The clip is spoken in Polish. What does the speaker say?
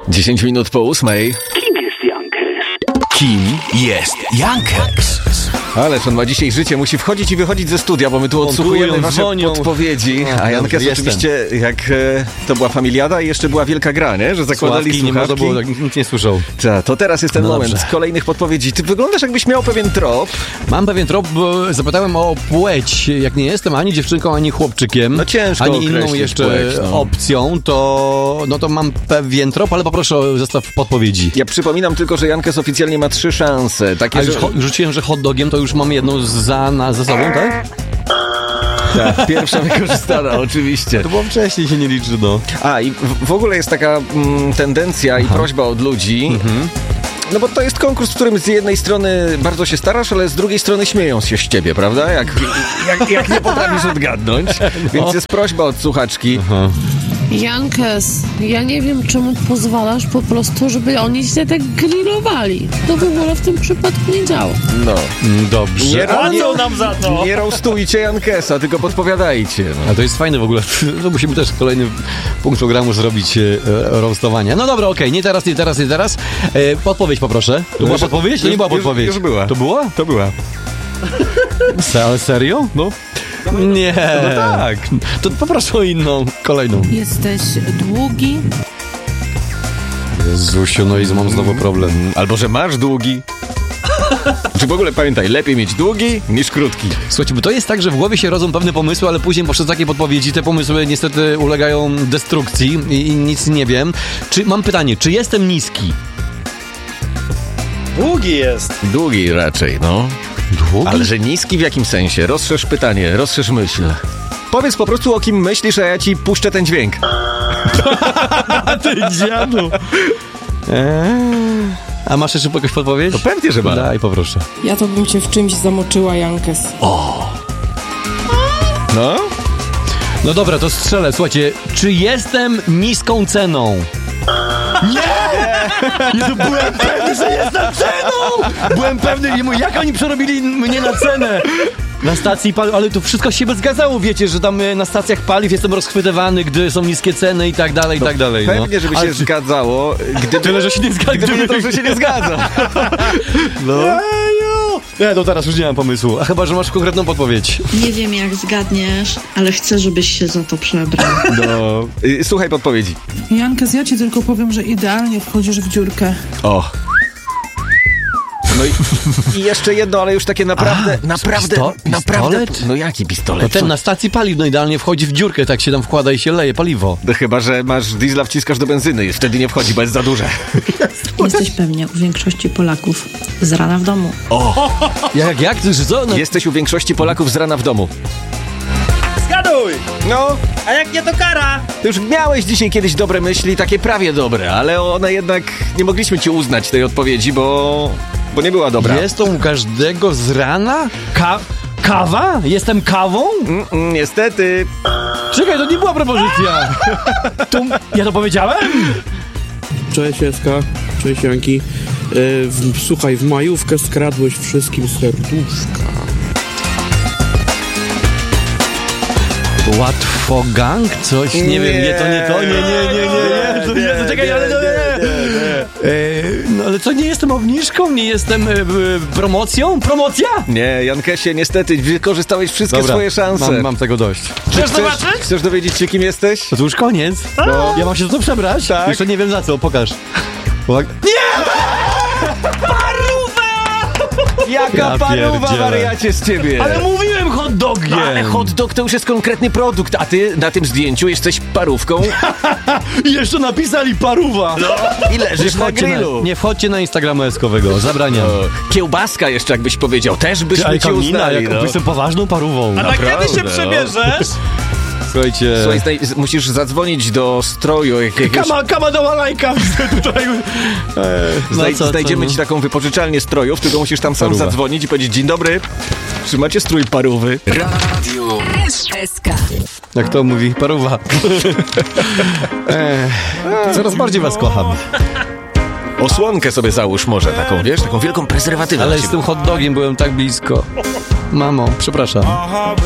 10 minut po 8. Kim jest Jankes? Kim jest Jankes? Ależ on ma dzisiaj życie, musi wchodzić i wychodzić ze studia, bo my tu odsłuchujemy wasze podpowiedzi. A Jankes oczywiście, jak to była familiada i jeszcze była wielka gra, nie? Że zakładali słuchawki. Nie można było, nikt nie słyszał. To teraz jest ten moment kolejnych podpowiedzi. Ty wyglądasz, jakbyś miał pewien trop. Mam pewien trop, bo zapytałem o płeć. Jak nie jestem ani dziewczynką, ani chłopczykiem, no ciężko ani inną jeszcze płeć, opcją, to mam pewien trop, ale poproszę o zestaw podpowiedzi. Ja przypominam tylko, że Jankes oficjalnie ma 3 szanse. Takie, już rzuciłem, że hot dogiem, to już mam jedną za sobą, tak? Tak, pierwsza wykorzystana, oczywiście. To było wcześniej, się nie liczy, no. A, i w ogóle jest taka tendencja i prośba od ludzi, no bo to jest konkurs, w którym z jednej strony bardzo się starasz, ale z drugiej strony śmieją się z ciebie, prawda? Jak nie potrafisz odgadnąć. Więc jest prośba od słuchaczki. Jankes, ja nie wiem, czemu pozwalasz po prostu, żeby oni się tak grillowali. To w ogóle w tym przypadku nie działa. No. Dobrze. Nie nam za to. Nie roastujcie Jankesa, tylko podpowiadajcie. No. A to jest fajne w ogóle. To musimy też kolejny punkt programu zrobić roastowania. No dobra, okej, nie teraz. Podpowiedź poproszę. To była podpowiedź? To nie była podpowiedź. Już była. To była? To była. Ale serio? No. Nie. No tak. To poproszę o inną, kolejną. Jesteś długi. Jezusiu, no i mam znowu problem. Albo, że masz długi. Czy w ogóle pamiętaj, lepiej mieć długi niż krótki. Słuchajcie, bo to jest tak, że w głowie się rodzą pewne pomysły, ale później poprzez takie podpowiedzi te pomysły niestety ulegają destrukcji i nic nie wiem. Mam pytanie, czy jestem niski? Długi jest. Długi raczej, no. Długi? Ale że niski w jakim sensie? Rozszerz pytanie, rozszerz myśl. Powiedz po prostu, o kim myślisz, a ja ci puszczę ten dźwięk. Ty dziadu. A masz jeszcze jakąś podpowiedź? To pewnie, że ma. Daj, poproszę. Ja to bym cię w czymś zamoczyła, Jankes. No? No dobra, to strzelę. Słuchajcie, czy jestem niską ceną? Nie! Jezu, byłem pewny, że jestem ceną! Byłem pewny, jak oni przerobili mnie na cenę? Na stacji paliw, ale to wszystko się zgadzało, wiecie, że tam na stacjach paliw jestem rozchwytywany, gdy są niskie ceny i tak dalej, i tak dalej. Pewnie, żeby się zgadzało, tyle, że się nie zgadza. Gdyby nie to, że się nie zgadza. No. Nie, no teraz już nie mam pomysłu. A chyba, że masz konkretną podpowiedź. Nie wiem, jak zgadniesz, ale chcę, żebyś się za to przebrał. No. Słuchaj podpowiedzi. Jankes, ja ci tylko powiem, że idealnie wchodzisz w dziurkę. O. No i jeszcze jedno, ale już takie naprawdę. Pistolet? No jaki pistolet? No ten na stacji paliw, no idealnie wchodzi w dziurkę, tak się tam wkłada i się leje paliwo. No chyba, że masz diesla, wciskasz do benzyny i wtedy nie wchodzi, bo jest za duże. Jesteś pewnie u większości Polaków z rana w domu. O! Jak? Co? No. Jesteś u większości Polaków z rana w domu. Zgaduj! No, A jak nie, to kara! ty już miałeś dzisiaj kiedyś dobre myśli, takie prawie dobre, ale one jednak nie mogliśmy ci uznać tej odpowiedzi, bo nie była dobra. Jest to u każdego z rana? Kawa? Jestem kawą? Niestety. Czekaj, to nie była propozycja. Ja to powiedziałem? Cześć Eska, cześć Janki. Słuchaj, w majówkę skradłeś wszystkim serduszka. Łatwogang? Coś? Nie wiem, nie. Czekaj, ale no ale co, nie jestem obniżką? Nie jestem promocją? Promocja? Nie, Jankesie, niestety wykorzystałeś wszystkie swoje szanse. Mam tego dość. Chcesz dowiedzieć się, kim jesteś? To już koniec. No. Ja mam się za to przebrać? Tak. Jeszcze nie wiem za co, pokaż. Nie! Jaka paruwa, wariacie z ciebie! Ale mówiłem hot dogiem! No, ale hot dog to już jest konkretny produkt, a ty na tym zdjęciu jesteś parówką. I jeszcze napisali paruwa! No, i leżysz na grillu. Nie wchodźcie na Instagrama Eskowego, zabraniam. Kiełbaska jeszcze, jakbyś powiedział, też byśmy cię uznali. Jestem poważną parówą. A na kiedy się przebierzesz? Słuchajcie... Słuchaj, musisz zadzwonić do stroju jakiegoś... Kama do malajka! Tutaj... Znajdziemy ci taką wypożyczalnię strojów, tylko musisz tam sam zadzwonić i powiedzieć: dzień dobry, czy macie strój parówy? Radio SK. Jak to mówi? Paruwa. Coraz bardziej was kocham. Osłonkę sobie załóż może, taką, wiesz, taką wielką prezerwatywę. Ale z tym hot dogiem byłem tak blisko. Mamo, przepraszam.